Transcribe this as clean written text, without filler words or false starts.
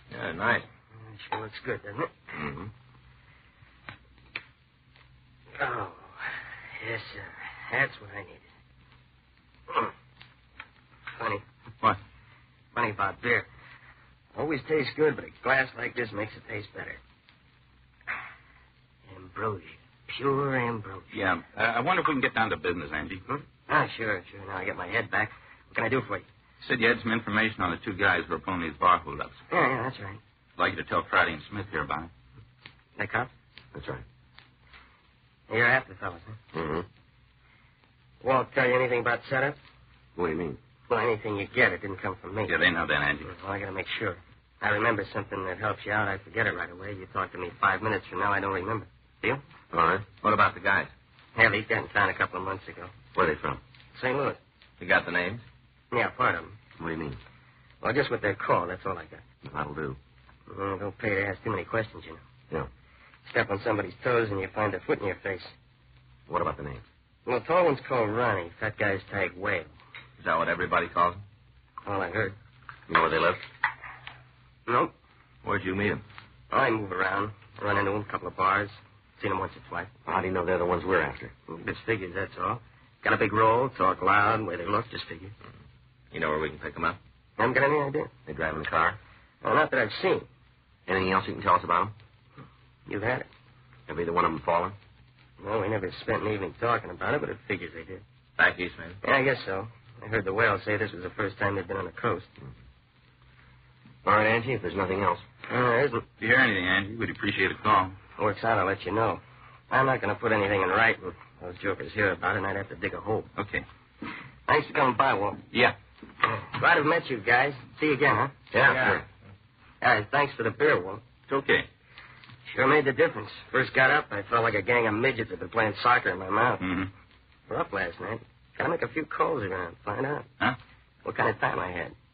Yeah, nice. Sure looks good, doesn't it? Mm-hmm. Oh, yes, sir. That's what I needed. Funny. What? Funny about beer. Always tastes good, but a glass like this makes it taste better. Ambrosia. Pure ambrosia. Yeah. I wonder if we can get down to business, Angie. Sure. Now I get my head back. What can I do for you? Said you had some information on the two guys who were pulling these bar hold-ups. Yeah, that's right. I'd like you to tell Friday and Smith here about it. They cops? That's right. You're after fellas, huh? Mm-hmm. Won't tell you anything about setup? What do you mean? Well, anything you get, it didn't come from me. Yeah, they know that, Angie. Well, I gotta make sure. I remember something that helps you out. I forget it right away. You talk to me 5 minutes from now, I don't remember. Deal? All right. What about the guys? Hell, he got in town a couple of months ago. Where are they from? St. Louis. You got the names? Yeah, part of them. What do you mean? Well, just what they're called. That's all I got. That'll do. Don't pay to ask too many questions, you know. Yeah. Step on somebody's toes and you find a foot in your face. What about the names? Well, the tall one's called Ronnie. Fat guy's tagged Whale. Is that what everybody calls them? All I heard. You know where they live? Nope. Where'd you meet them? I move around. Run into them, a couple of bars. Seen them once or twice. How do you know they're the ones we're after? Just figures, that's all. Got a big roll, talk loud, way they look, just figures. You know where we can pick them up? Haven't got any idea. They drive in the car? Well, not that I've seen. Anything else you can tell us about them? You've had it. Have either one of them fallen? Well, we never spent an evening talking about it, but it figures they did. Back east, maybe? Yeah, I guess so. I heard the Whale say this was the first time they'd been on the coast. All right, Angie, if there's nothing else. There isn't. If you hear anything, Angie, we'd appreciate a call. Works out, I'll let you know. I'm not going to put anything in writing. Those jokers hear about it, and I'd have to dig a hole. Okay. Thanks for coming by, Walt. Yeah. Glad to have met you guys. See you again, huh? Yeah, sure. All right, thanks for the beer, Walt. It's okay. Sure made the difference. First got up, I felt like a gang of midgets had been playing soccer in my mouth. Mm-hmm. We're up last night. Gotta make a few calls around, find out. Huh? What kind of time I had.